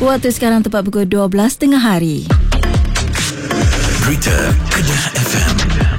Waktu sekarang tepat pukul 12 tengah hari. Berita Kedah FM.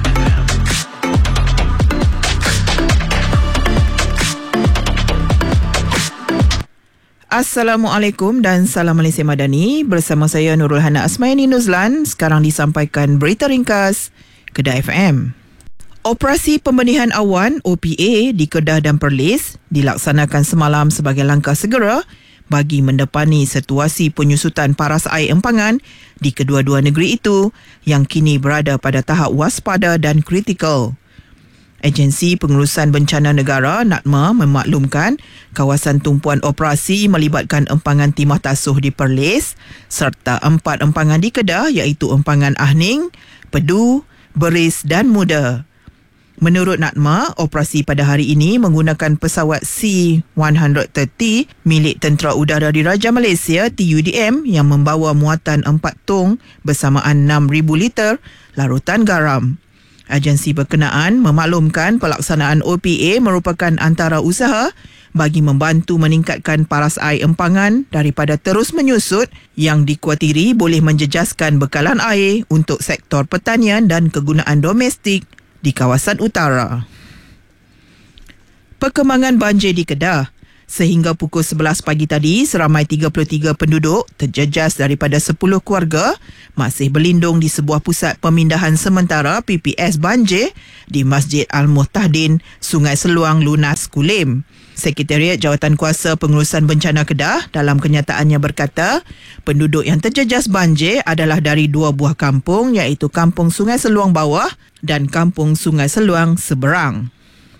Assalamualaikum dan salam Malaysia Madani. Bersama saya Nurul Hana Asmayani Nuzlan. Sekarang disampaikan berita ringkas Kedah FM. Operasi Pembenihan Awan OPA di Kedah dan Perlis dilaksanakan semalam sebagai langkah segera bagi mendepani situasi penyusutan paras air empangan di kedua-dua negeri itu yang kini berada pada tahap waspada dan kritikal. Agensi Pengurusan Bencana Negara NATMA memaklumkan kawasan tumpuan operasi melibatkan empangan Timah Tasuh di Perlis serta 4 empangan di Kedah iaitu empangan Ahning, Pedu, Beris dan Muda. Menurut NATMA, operasi pada hari ini menggunakan pesawat C-130 milik Tentera Udara Diraja Malaysia TUDM yang membawa muatan 4 tong bersamaan 6,000 liter larutan garam. Agensi berkenaan memaklumkan pelaksanaan OPA merupakan antara usaha bagi membantu meningkatkan paras air empangan daripada terus menyusut yang dikhawatiri boleh menjejaskan bekalan air untuk sektor pertanian dan kegunaan domestik di kawasan utara. Perkembangan banjir di Kedah. Sehingga pukul 11 pagi tadi, seramai 33 penduduk terjejas daripada 10 keluarga masih berlindung di sebuah pusat pemindahan sementara PPS banjir di Masjid Al-Muhtahdin, Sungai Seluang, Lunas, Kulim. Sekretariat Jawatankuasa Pengurusan Bencana Kedah dalam kenyataannya berkata, penduduk yang terjejas banjir adalah dari 2 buah kampung iaitu Kampung Sungai Seluang Bawah dan Kampung Sungai Seluang Seberang.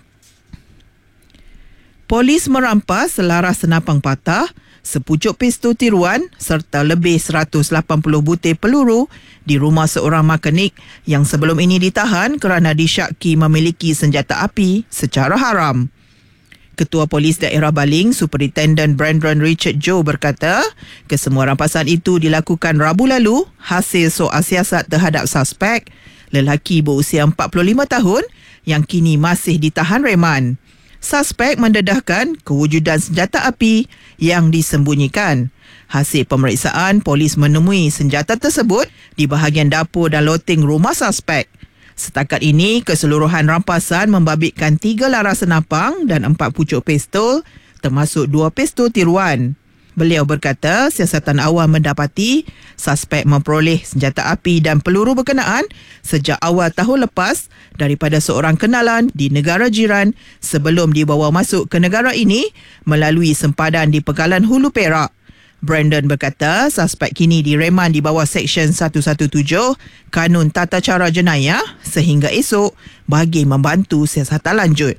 Polis merampas selaras senapang patah, sepucuk pistol tiruan serta lebih 180 butir peluru di rumah seorang mekanik yang sebelum ini ditahan kerana disyaki memiliki senjata api secara haram. Ketua Polis Daerah Baling, Superintendent Brandon Richard Joe berkata, kesemua rampasan itu dilakukan Rabu lalu hasil soal siasat terhadap suspek, lelaki berusia 45 tahun yang kini masih ditahan reman. Suspek mendedahkan kewujudan senjata api yang disembunyikan. Hasil pemeriksaan, polis menemui senjata tersebut di bahagian dapur dan loteng rumah suspek. Setakat ini, keseluruhan rampasan membabitkan 3 laras senapang dan 4 pucuk pistol, termasuk 2 pistol tiruan. Beliau berkata, siasatan awal mendapati suspek memperoleh senjata api dan peluru berkenaan sejak awal tahun lepas daripada seorang kenalan di negara jiran sebelum dibawa masuk ke negara ini melalui sempadan di Pegalan Hulu Perak. Brandon berkata, suspek kini direman di bawah Seksyen 117 Kanun Tata Cara Jenayah sehingga esok bagi membantu siasatan lanjut.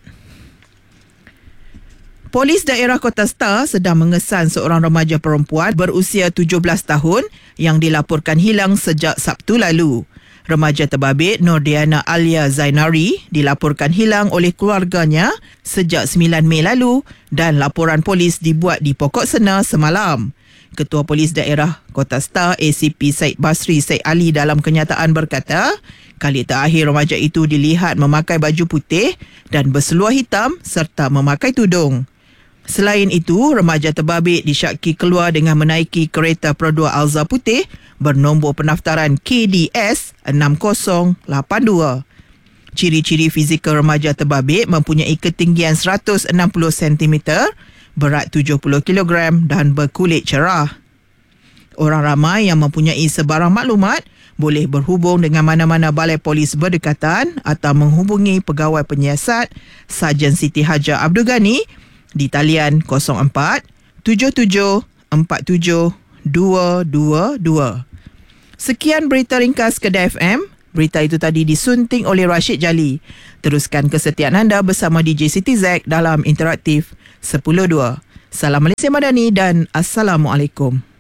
Polis Daerah Kota Star sedang mengesan seorang remaja perempuan berusia 17 tahun yang dilaporkan hilang sejak Sabtu lalu. Remaja terbabit Nordiana Alia Zainari dilaporkan hilang oleh keluarganya sejak 9 Mei lalu dan laporan polis dibuat di Pokok Sena semalam. Ketua Polis Daerah Kota Star ACP Syed Basri Syed Ali dalam kenyataan berkata, kali terakhir remaja itu dilihat memakai baju putih dan berseluar hitam serta memakai tudung. Selain itu, remaja terbabit disyaki keluar dengan menaiki kereta Perodua Alza putih bernombor pendaftaran KDS 6082. Ciri-ciri fizikal remaja terbabit mempunyai ketinggian 160 cm, berat 70 kg dan berkulit cerah. Orang ramai yang mempunyai sebarang maklumat boleh berhubung dengan mana-mana balai polis berdekatan atau menghubungi Pegawai Penyiasat Sarjan Siti Hajar Abdul Ghani di talian 04 77 47 222. Sekian berita ringkas Kedah FM. Berita itu tadi disunting oleh Rashid Jali. Teruskan kesetiaan anda bersama DJ Siti Zack dalam Interaktif 10.2. Salam Malaysia Madani dan Assalamualaikum.